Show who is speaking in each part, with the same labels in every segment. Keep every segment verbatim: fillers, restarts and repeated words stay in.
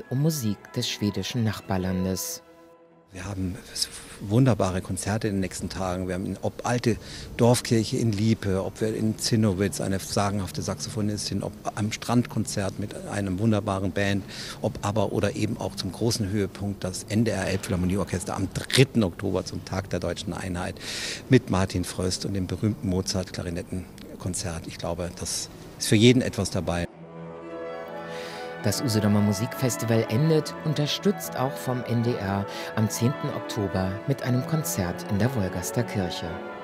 Speaker 1: um Musik des schwedischen Nachbarlandes.
Speaker 2: Wir haben wunderbare Konzerte in den nächsten Tagen. Wir haben ob alte Dorfkirche in Liepe, ob wir in Zinnowitz eine sagenhafte Saxophonistin, ob am Strandkonzert mit einem wunderbaren Band, ob aber oder eben auch zum großen Höhepunkt das N D R Elbphilharmonieorchester am dritten Oktober zum Tag der Deutschen Einheit mit Martin Fröst und dem berühmten Mozart-Klarinettenkonzert. Ich glaube, das ist für jeden etwas dabei.
Speaker 1: Das Usedomer Musikfestival endet, unterstützt auch vom N D R, am zehnten Oktober mit einem Konzert in der Wolgaster Kirche.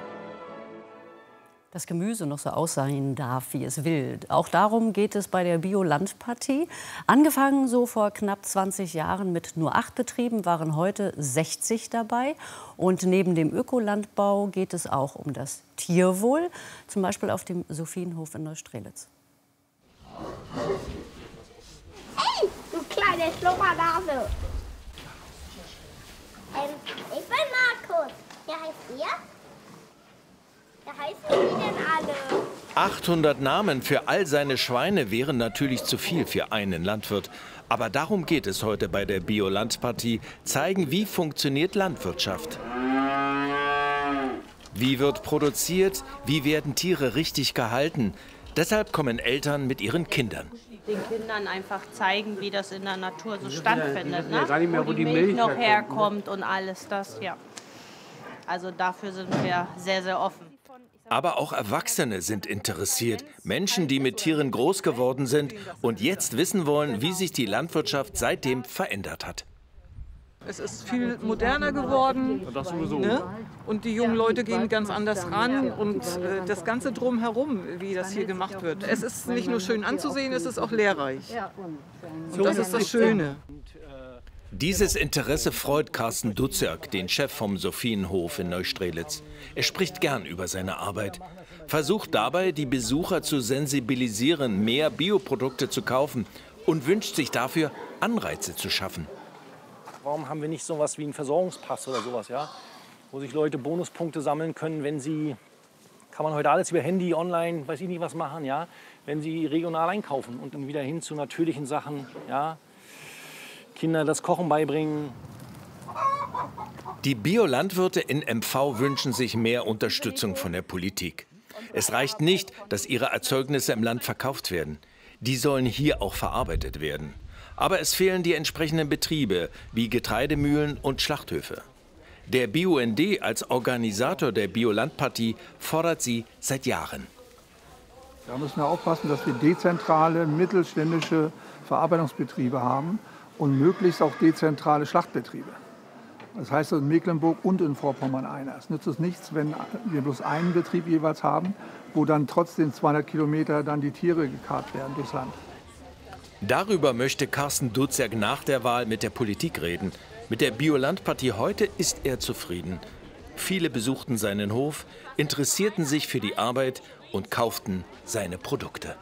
Speaker 3: Das Gemüse noch so aussehen darf, wie es will. Auch darum geht es bei der Biolandpartie. Angefangen so vor knapp zwanzig Jahren mit nur acht Betrieben, waren heute sechzig dabei. Und neben dem Ökolandbau geht es auch um das Tierwohl, zum Beispiel auf dem Sophienhof in Neustrelitz.
Speaker 4: Hey, du kleine Schlummernase. Ähm, ich bin Markus. Wie heißt ihr? Wie heißen die denn alle?
Speaker 5: achthundert Namen für all seine Schweine wären natürlich zu viel für einen Landwirt. Aber darum geht es heute bei der Biolandpartie. Zeigen, wie funktioniert Landwirtschaft. Wie wird produziert? Wie werden Tiere richtig gehalten? Deshalb kommen Eltern mit ihren Kindern.
Speaker 6: Den Kindern einfach zeigen, wie das in der Natur so stattfindet, ne?
Speaker 7: Gar nicht mehr,
Speaker 6: wo die Milch noch herkommt und alles das, ja. Also dafür sind wir sehr, sehr offen.
Speaker 5: Aber auch Erwachsene sind interessiert. Menschen, die mit Tieren groß geworden sind und jetzt wissen wollen, wie sich die Landwirtschaft seitdem verändert hat.
Speaker 8: Es ist viel moderner geworden, ne? Und die jungen Leute gehen ganz anders ran und äh, das Ganze drumherum, wie das hier gemacht wird. Es ist nicht nur schön anzusehen, es ist auch lehrreich. Und das ist das Schöne.
Speaker 5: Dieses Interesse freut Carsten Duziak, den Chef vom Sophienhof in Neustrelitz. Er spricht gern über seine Arbeit, versucht dabei, die Besucher zu sensibilisieren, mehr Bioprodukte zu kaufen und wünscht sich dafür, Anreize zu schaffen.
Speaker 9: Warum haben wir nicht so etwas wie einen Versorgungspass oder sowas, ja? Wo sich Leute Bonuspunkte sammeln können, wenn sie, kann man heute alles über Handy, online, weiß ich nicht was machen, ja? Wenn sie regional einkaufen und dann wieder hin zu natürlichen Sachen, ja? Kinder das Kochen beibringen.
Speaker 5: Die Biolandwirte in M V wünschen sich mehr Unterstützung von der Politik. Es reicht nicht, dass ihre Erzeugnisse im Land verkauft werden. Die sollen hier auch verarbeitet werden. Aber es fehlen die entsprechenden Betriebe wie Getreidemühlen und Schlachthöfe. Der B U N D als Organisator der Biolandpartie fordert sie seit Jahren.
Speaker 10: Da müssen wir aufpassen, dass wir dezentrale, mittelständische Verarbeitungsbetriebe haben und möglichst auch dezentrale Schlachtbetriebe. Das heißt in Mecklenburg und in Vorpommern einer. Es nützt uns nichts, wenn wir bloß einen Betrieb jeweils haben, wo dann trotzdem zweihundert Kilometer dann die Tiere gekarrt werden durchs Land.
Speaker 5: Darüber möchte Carsten Duziak nach der Wahl mit der Politik reden. Mit der Biolandpartie heute ist er zufrieden. Viele besuchten seinen Hof, interessierten sich für die Arbeit und kauften seine Produkte.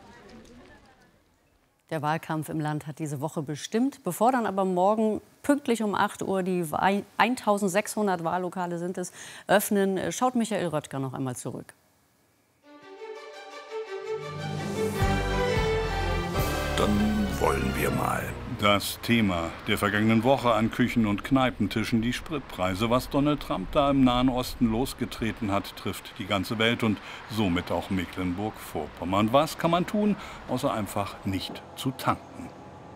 Speaker 3: Der Wahlkampf im Land hat diese Woche bestimmt. Bevor dann aber morgen pünktlich um acht Uhr, die eintausendsechshundert Wahllokale sind es, öffnen, schaut Michael Röttger noch einmal zurück.
Speaker 11: Dann wollen wir mal. Das Thema der vergangenen Woche an Küchen- und Kneipentischen, die Spritpreise. Was Donald Trump da im Nahen Osten losgetreten hat, trifft die ganze Welt und somit auch Mecklenburg-Vorpommern. Was kann man tun, außer einfach nicht zu tanken?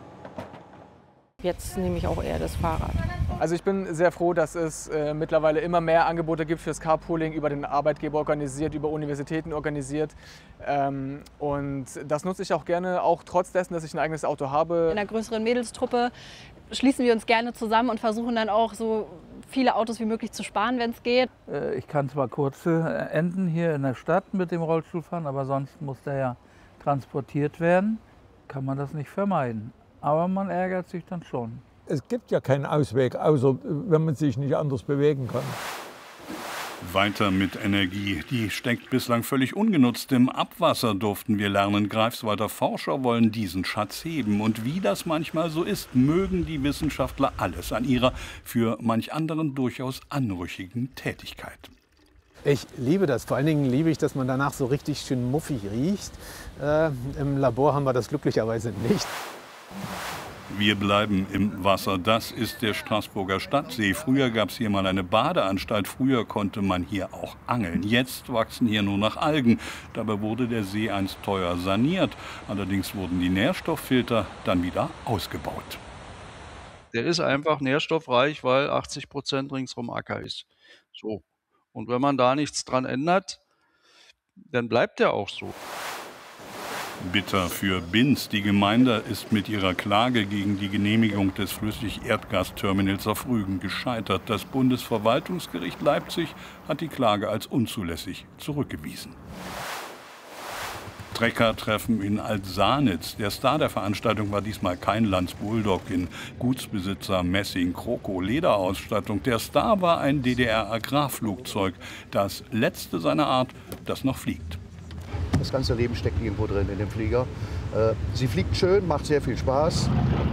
Speaker 12: Jetzt nehme ich auch eher das Fahrrad.
Speaker 13: Also ich bin sehr froh, dass es äh, mittlerweile immer mehr Angebote gibt fürs Carpooling, über den Arbeitgeber organisiert, über Universitäten organisiert. Ähm, und das nutze ich auch gerne, auch trotz dessen, dass ich ein eigenes Auto habe.
Speaker 14: In einer größeren Mädelstruppe schließen wir uns gerne zusammen und versuchen dann auch so viele Autos wie möglich zu sparen, wenn es geht.
Speaker 15: Ich kann zwar kurze Enden hier in der Stadt mit dem Rollstuhl fahren, aber sonst muss der ja transportiert werden. Kann man das nicht vermeiden. Aber man ärgert sich dann schon.
Speaker 16: Es gibt ja keinen Ausweg, außer wenn man sich nicht anders bewegen kann.
Speaker 11: Weiter mit Energie. Die steckt bislang völlig ungenutzt im Abwasser, durften wir lernen. Greifswalder Forscher wollen diesen Schatz heben. Und wie das manchmal so ist, mögen die Wissenschaftler alles an ihrer für manch anderen durchaus anrüchigen Tätigkeit.
Speaker 17: Ich liebe das. Vor allen Dingen liebe ich, dass man danach so richtig schön muffig riecht. Äh, Im Labor haben wir das glücklicherweise nicht.
Speaker 11: Wir bleiben im Wasser. Das ist der Straßburger Stadtsee. Früher gab es hier mal eine Badeanstalt. Früher konnte man hier auch angeln. Jetzt wachsen hier nur noch Algen. Dabei wurde der See einst teuer saniert. Allerdings wurden die Nährstofffilter dann wieder ausgebaut.
Speaker 7: Der ist einfach nährstoffreich, weil achtzig Prozent ringsrum Acker ist. So. Und wenn man da nichts dran ändert, dann bleibt der auch so.
Speaker 11: Bitter für Binz. Die Gemeinde ist mit ihrer Klage gegen die Genehmigung des Flüssig-Erdgasterminals auf Rügen gescheitert. Das Bundesverwaltungsgericht Leipzig hat die Klage als unzulässig zurückgewiesen. Trecker-Treffen in Altsanitz. Der Star der Veranstaltung war diesmal kein Lanz Bulldog in Gutsbesitzer Messing Kroko Lederausstattung. Der Star war ein D D R-Agrarflugzeug, das letzte seiner Art, das noch fliegt.
Speaker 12: Das ganze Leben steckt irgendwo drin in dem Flieger. Sie fliegt schön, macht sehr viel Spaß.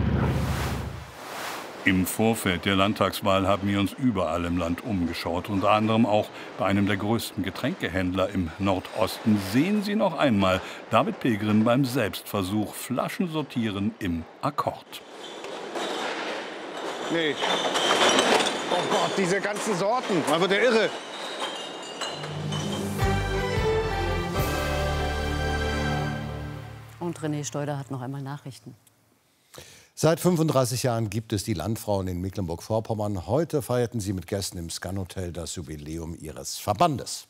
Speaker 11: Im Vorfeld der Landtagswahl haben wir uns überall im Land umgeschaut, unter anderem auch bei einem der größten Getränkehändler im Nordosten. Sehen Sie noch einmal David Pilgrim beim Selbstversuch Flaschen sortieren im Akkord.
Speaker 18: Nee. Oh Gott, diese ganzen Sorten, man wird ja irre.
Speaker 3: Und René Steuder hat noch einmal Nachrichten.
Speaker 19: Seit fünfunddreißig Jahren gibt es die Landfrauen in Mecklenburg-Vorpommern. Heute feierten sie mit Gästen im Scan-Hotel das Jubiläum ihres Verbandes.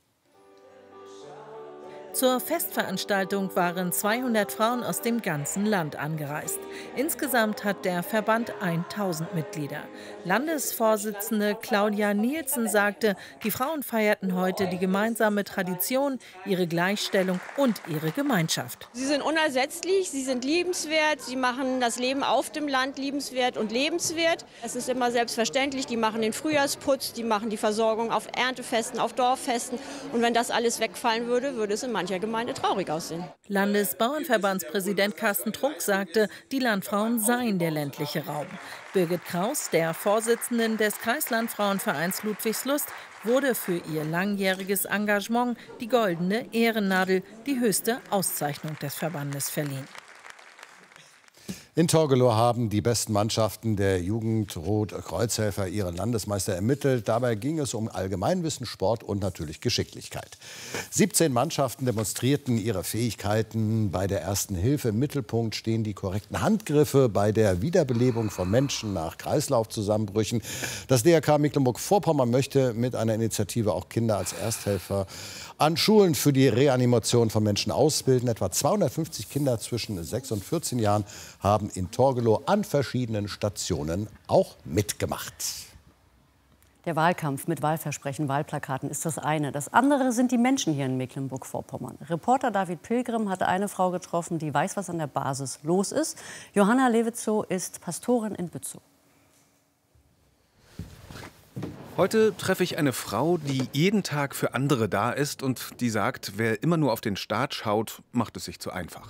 Speaker 20: Zur Festveranstaltung waren zweihundert Frauen aus dem ganzen Land angereist. Insgesamt hat der Verband tausend Mitglieder. Landesvorsitzende Claudia Nielsen sagte, die Frauen feierten heute die gemeinsame Tradition, ihre Gleichstellung und ihre Gemeinschaft.
Speaker 21: Sie sind unersetzlich, sie sind liebenswert, sie machen das Leben auf dem Land liebenswert und lebenswert. Es ist immer selbstverständlich, die machen den Frühjahrsputz, die machen die Versorgung auf Erntefesten, auf Dorffesten. Und wenn das alles wegfallen würde, würde es in mancher Gemeinde traurig aussehen.
Speaker 20: Landesbauernverbandspräsident Carsten Trunk sagte, die Landfrauen seien der ländliche Raum. Birgit Kraus, der Vorsitzenden des Kreislandfrauenvereins Ludwigslust, wurde für ihr langjähriges Engagement die Goldene Ehrennadel, die höchste Auszeichnung des Verbandes, verliehen.
Speaker 19: In Torgelow haben die besten Mannschaften der Jugend-Rot-Kreuzhelfer ihren Landesmeister ermittelt. Dabei ging es um Allgemeinwissen, Sport und natürlich Geschicklichkeit. siebzehn Mannschaften demonstrierten ihre Fähigkeiten bei der Ersten Hilfe. Im Mittelpunkt stehen die korrekten Handgriffe bei der Wiederbelebung von Menschen nach Kreislaufzusammenbrüchen. Das D R K Mecklenburg-Vorpommern möchte mit einer Initiative auch Kinder als Ersthelfer an Schulen für die Reanimation von Menschen ausbilden. Etwa zweihundertfünfzig Kinder zwischen sechs und vierzehn Jahren haben in Torgelow an verschiedenen Stationen auch mitgemacht.
Speaker 3: Der Wahlkampf mit Wahlversprechen, Wahlplakaten ist das eine. Das andere sind die Menschen hier in Mecklenburg-Vorpommern. Reporter David Pilgrim hat eine Frau getroffen, die weiß, was an der Basis los ist. Johanna Lewitzow ist Pastorin in Bützow.
Speaker 22: Heute treffe ich eine Frau, die jeden Tag für andere da ist und die sagt, wer immer nur auf den Staat schaut, macht es sich zu einfach.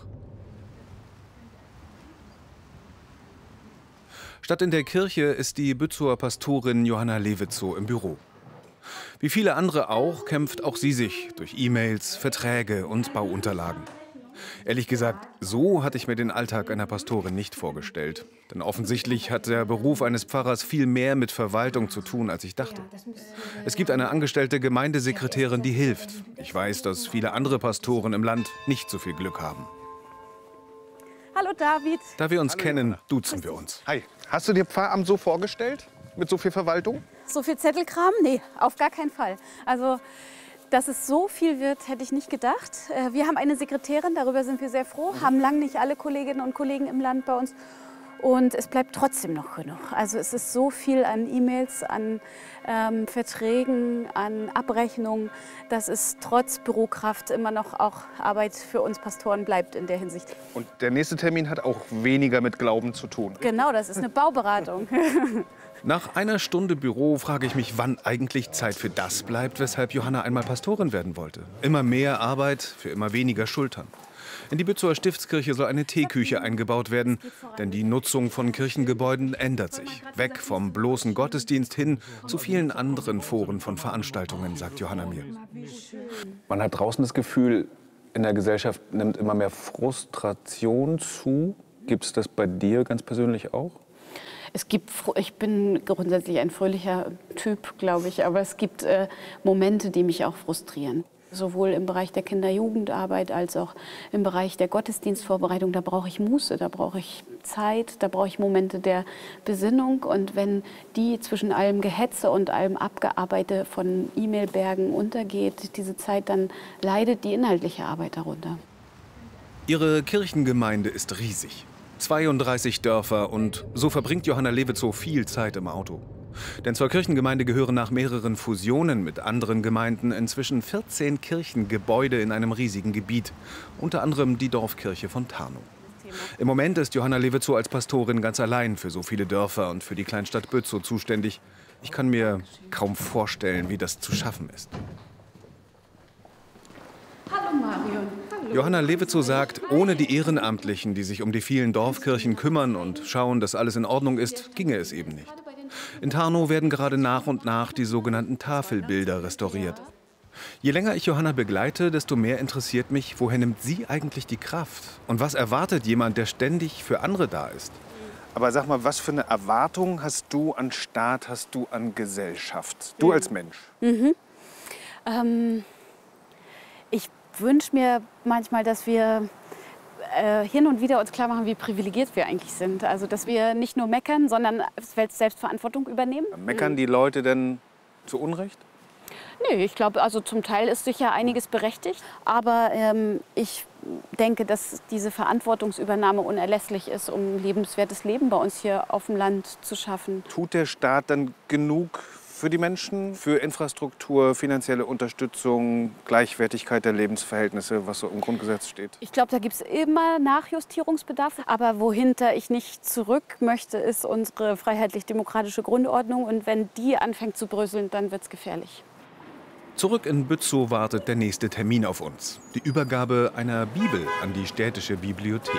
Speaker 22: Statt in der Kirche ist die Bützower Pastorin Johanna Lewitzow im Büro. Wie viele andere auch, kämpft auch sie sich durch E-Mails, Verträge und Bauunterlagen. Ehrlich gesagt, so hatte ich mir den Alltag einer Pastorin nicht vorgestellt. Denn offensichtlich hat der Beruf eines Pfarrers viel mehr mit Verwaltung zu tun, als ich dachte. Es gibt eine angestellte Gemeindesekretärin, die hilft. Ich weiß, dass viele andere Pastoren im Land nicht so viel Glück haben.
Speaker 23: Hallo David.
Speaker 22: Da wir uns Hallo. kennen, duzen wir uns.
Speaker 18: Hi, hast du dir Pfarramt so vorgestellt? Mit so viel Verwaltung?
Speaker 23: So viel Zettelkram? Nee, auf gar keinen Fall. Also, dass es so viel wird, hätte ich nicht gedacht. Wir haben eine Sekretärin, darüber sind wir sehr froh, haben lang nicht alle Kolleginnen und Kollegen im Land bei uns. Und es bleibt trotzdem noch genug. Also es ist so viel an E-Mails, an ähm, Verträgen, an Abrechnungen, dass es trotz Bürokraft immer noch auch Arbeit für uns Pastoren bleibt in der Hinsicht.
Speaker 18: Und der nächste Termin hat auch weniger mit Glauben zu tun.
Speaker 23: Genau, das ist eine Bauberatung.
Speaker 22: Nach einer Stunde Büro frage ich mich, wann eigentlich Zeit für das bleibt, weshalb Johanna einmal Pastorin werden wollte. Immer mehr Arbeit für immer weniger Schultern. In die Bützower Stiftskirche soll eine Teeküche eingebaut werden, denn die Nutzung von Kirchengebäuden ändert sich. Weg vom bloßen Gottesdienst hin zu vielen anderen Foren von Veranstaltungen, sagt Johanna mir.
Speaker 24: Man hat draußen das Gefühl, in der Gesellschaft nimmt immer mehr Frustration zu.
Speaker 1: Gibt es das bei dir ganz persönlich auch?
Speaker 23: Es gibt, ich bin grundsätzlich ein fröhlicher Typ, glaube ich, aber es gibt äh, Momente, die mich auch frustrieren. Sowohl im Bereich der Kinder-Jugendarbeit als auch im Bereich der Gottesdienstvorbereitung. Da brauche ich Muße, da brauche ich Zeit, da brauche ich Momente der Besinnung. Und wenn die zwischen allem Gehetze und allem Abgearbeite von E-Mail-Bergen untergeht, diese Zeit, dann leidet die inhaltliche Arbeit darunter.
Speaker 22: Ihre Kirchengemeinde ist riesig. zweiunddreißig Dörfer und so verbringt Johanna Lewitzow viel Zeit im Auto. Denn zur Kirchengemeinde gehören nach mehreren Fusionen mit anderen Gemeinden inzwischen vierzehn Kirchengebäude in einem riesigen Gebiet, unter anderem die Dorfkirche von Tarnow. Im Moment ist Johanna Lewitzow als Pastorin ganz allein für so viele Dörfer und für die Kleinstadt Bützow zuständig. Ich kann mir kaum vorstellen, wie das zu schaffen ist.
Speaker 23: Hallo Marion. Hallo.
Speaker 22: Johanna Lewitzow sagt, ohne die Ehrenamtlichen, die sich um die vielen Dorfkirchen kümmern und schauen, dass alles in Ordnung ist, ginge es eben nicht. In Tarnow werden gerade nach und nach die sogenannten Tafelbilder restauriert. Je länger ich Johanna begleite, desto mehr interessiert mich, woher nimmt sie eigentlich die Kraft? Und was erwartet jemand, der ständig für andere da ist?
Speaker 1: Aber sag mal, was für eine Erwartung hast du an Staat, hast du an Gesellschaft? Du als Mensch.
Speaker 23: Mhm. Ähm, ich wünsche mir manchmal, dass wir äh, hin und wieder uns klar machen, wie privilegiert wir eigentlich sind. Also, dass wir nicht nur meckern, sondern Selbstverantwortung übernehmen.
Speaker 1: Meckern die Leute denn zu Unrecht?
Speaker 23: Nee, ich glaube, also zum Teil ist sicher einiges berechtigt. Aber ähm, ich denke, dass diese Verantwortungsübernahme unerlässlich ist, um ein lebenswertes Leben bei uns hier auf dem Land zu schaffen.
Speaker 1: Tut der Staat dann genug für die Menschen, für Infrastruktur, finanzielle Unterstützung, Gleichwertigkeit der Lebensverhältnisse, was so im Grundgesetz steht?
Speaker 23: Ich glaube, da gibt es immer Nachjustierungsbedarf. Aber wohinter ich nicht zurück möchte, ist unsere freiheitlich-demokratische Grundordnung. Und wenn die anfängt zu bröseln, dann wird es gefährlich.
Speaker 22: Zurück in Bützow wartet der nächste Termin auf uns. Die Übergabe einer Bibel an die städtische Bibliothek.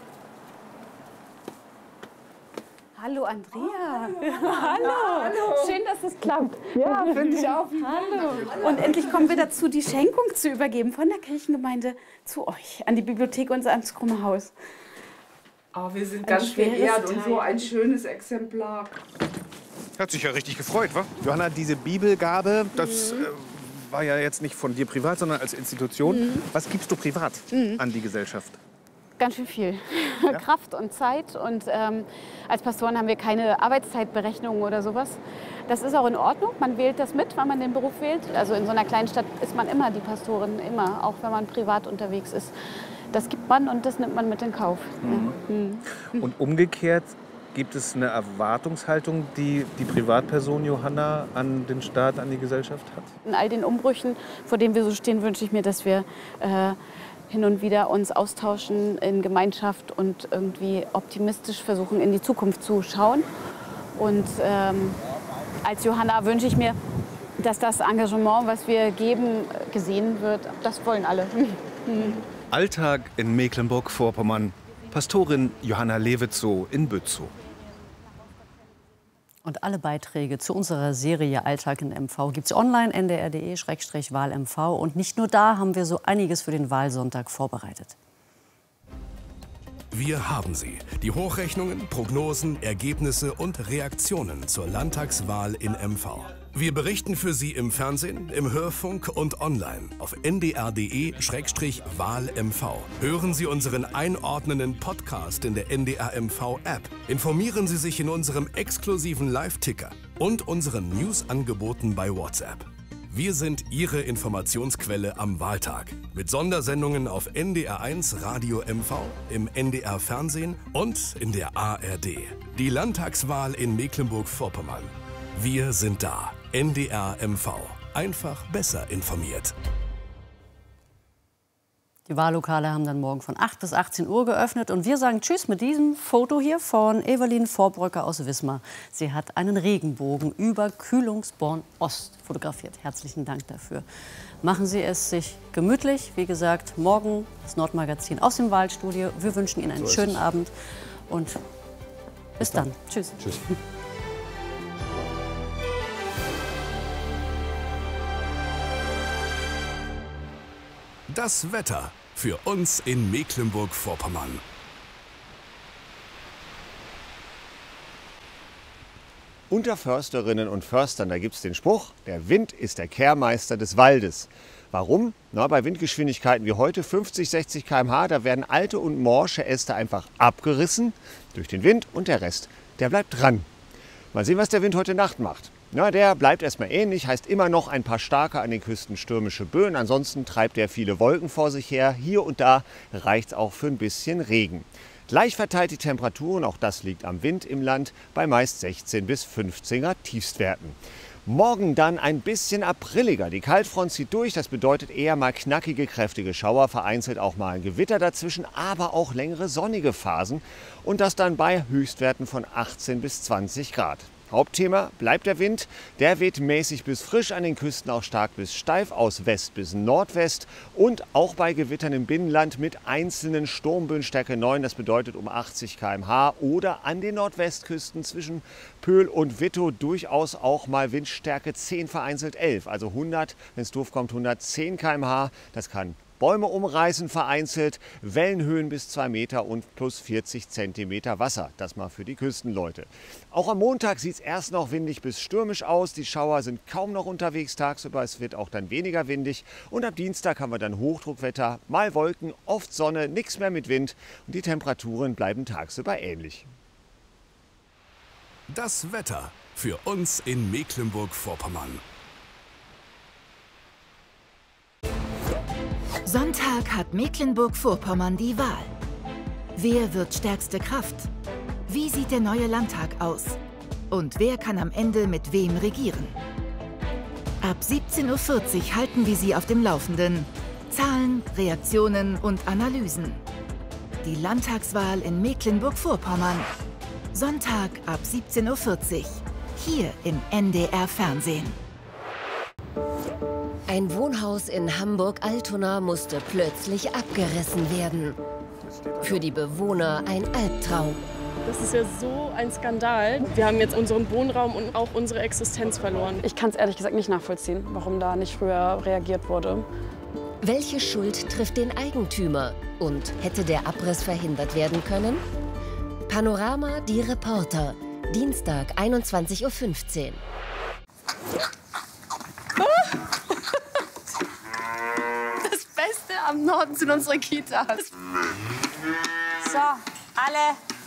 Speaker 23: Hallo Andrea.
Speaker 2: Oh,
Speaker 23: hallo.
Speaker 2: hallo.
Speaker 23: Schön, dass es klappt.
Speaker 2: Ja, finde ich auch.
Speaker 23: Hallo. Und endlich kommen wir dazu, die Schenkung zu übergeben von der Kirchengemeinde zu euch, an die Bibliothek unser Amtskrummer Haus.
Speaker 2: Oh, wir sind ganz verehrt und so ein schönes Exemplar.
Speaker 1: Hat sich ja richtig gefreut, wa? Johanna, diese Bibelgabe, das mhm. äh, war ja jetzt nicht von dir privat, sondern als Institution. Mhm. Was gibst du privat mhm. an die Gesellschaft?
Speaker 23: Ganz schön viel. Ja? Kraft und Zeit. Und ähm, als Pastoren haben wir keine Arbeitszeitberechnungen oder sowas. Das ist auch in Ordnung. Man wählt das mit, wenn man den Beruf wählt. Also in so einer kleinen Stadt ist man immer die Pastorin, immer, auch wenn man privat unterwegs ist. Das gibt man und das nimmt man mit in Kauf.
Speaker 1: Mhm.
Speaker 23: Ja. Mhm.
Speaker 1: Und umgekehrt gibt es eine Erwartungshaltung, die die Privatperson Johanna an den Staat, an die Gesellschaft hat?
Speaker 23: In all den Umbrüchen, vor denen wir so stehen, wünsche ich mir, dass wir äh, hin und wieder uns austauschen in Gemeinschaft und irgendwie optimistisch versuchen, in die Zukunft zu schauen. Und ähm, als Johanna wünsche ich mir, dass das Engagement, was wir geben, gesehen wird. Das wollen alle.
Speaker 22: Alltag in Mecklenburg-Vorpommern. Pastorin Johanna Lewitzow in Bützow.
Speaker 3: Und alle Beiträge zu unserer Serie Alltag in M V gibt es online, n d r punkt d e Schrägstrich Wahl M V. Und nicht nur da haben wir so einiges für den Wahlsonntag vorbereitet.
Speaker 4: Wir haben sie. Die Hochrechnungen, Prognosen, Ergebnisse und Reaktionen zur Landtagswahl in M V. Wir berichten für Sie im Fernsehen, im Hörfunk und online auf n d r punkt d e Schrägstrich Wahl M V. Hören Sie unseren einordnenden Podcast in der N D R M V-App. Informieren Sie sich in unserem exklusiven Live-Ticker und unseren News-Angeboten bei WhatsApp. Wir sind Ihre Informationsquelle am Wahltag. Mit Sondersendungen auf N D R eins Radio M V, im N D R Fernsehen und in der A R D. Die Landtagswahl in Mecklenburg-Vorpommern. Wir sind da. N D R M V. Einfach besser informiert.
Speaker 3: Die Wahllokale haben dann morgen von acht bis achtzehn Uhr geöffnet. Und wir sagen Tschüss mit diesem Foto hier von Evelyn Vorbröcker aus Wismar. Sie hat einen Regenbogen über Kühlungsborn Ost fotografiert. Herzlichen Dank dafür. Machen Sie es sich gemütlich. Wie gesagt, morgen das Nordmagazin aus dem Wahlstudio. Wir wünschen Ihnen einen so schönen Abend und bis, bis dann. dann. Tschüss.
Speaker 19: Tschüss.
Speaker 4: Das Wetter für uns in Mecklenburg-Vorpommern.
Speaker 6: Unter Försterinnen und Förstern, da gibt es den Spruch, der Wind ist der Kehrmeister des Waldes. Warum? Na, bei Windgeschwindigkeiten wie heute, fünfzig, sechzig Kilometer pro Stunde, da werden alte und morsche Äste einfach abgerissen durch den Wind und der Rest, der bleibt dran. Mal sehen, was der Wind heute Nacht macht. Na, der bleibt erstmal ähnlich, heißt immer noch ein paar starke, an den Küsten stürmische Böen. Ansonsten treibt er viele Wolken vor sich her. Hier und da reicht es auch für ein bisschen Regen. Gleich verteilt die Temperaturen, auch das liegt am Wind im Land, bei meist sechzehn bis fünfzehner Tiefstwerten. Morgen dann ein bisschen aprilliger. Die Kaltfront zieht durch, das bedeutet eher mal knackige, kräftige Schauer, vereinzelt auch mal ein Gewitter dazwischen, aber auch längere sonnige Phasen und das dann bei Höchstwerten von achtzehn bis zwanzig Grad. Hauptthema bleibt der Wind. Der weht mäßig bis frisch, an den Küsten auch stark bis steif, aus West bis Nordwest und auch bei Gewittern im Binnenland mit einzelnen Sturmböen Stärke neun, das bedeutet um achtzig Kilometer pro Stunde oder an den Nordwestküsten zwischen Pöhl und Wittow durchaus auch mal Windstärke zehn, vereinzelt elf, also hundert, wenn es doof kommt, hundertzehn Kilometer pro Stunde. Das kann Bäume umreißen vereinzelt, Wellenhöhen bis zwei Meter und plus vierzig Zentimeter Wasser. Das mal für die Küstenleute. Auch am Montag sieht es erst noch windig bis stürmisch aus. Die Schauer sind kaum noch unterwegs tagsüber. Es wird auch dann weniger windig. Und ab Dienstag haben wir dann Hochdruckwetter, mal Wolken, oft Sonne, nichts mehr mit Wind. Und die Temperaturen bleiben tagsüber ähnlich.
Speaker 4: Das Wetter für uns in Mecklenburg-Vorpommern.
Speaker 8: Sonntag hat Mecklenburg-Vorpommern die Wahl. Wer wird stärkste Kraft? Wie sieht der neue Landtag aus? Und wer kann am Ende mit wem regieren? Ab siebzehn Uhr vierzig halten wir Sie auf dem Laufenden. Zahlen, Reaktionen und Analysen. Die Landtagswahl in Mecklenburg-Vorpommern. Sonntag ab siebzehn Uhr vierzig. Hier im N D R-Fernsehen.
Speaker 9: Ein Wohnhaus in Hamburg-Altona musste plötzlich abgerissen werden. Für die Bewohner ein Albtraum.
Speaker 24: Das ist ja so ein Skandal. Wir haben jetzt unseren Wohnraum und auch unsere Existenz verloren.
Speaker 25: Ich kann es ehrlich gesagt nicht nachvollziehen, warum da nicht früher reagiert wurde.
Speaker 9: Welche Schuld trifft den Eigentümer? Und hätte der Abriss verhindert werden können? Panorama, die Reporter. Dienstag, einundzwanzig Uhr fünfzehn.
Speaker 25: Das Beste am Norden sind unsere Kitas. So, alle